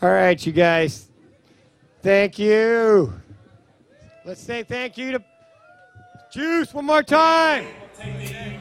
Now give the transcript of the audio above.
All right, you guys. Thank you. Let's say thank you to Juice one more time.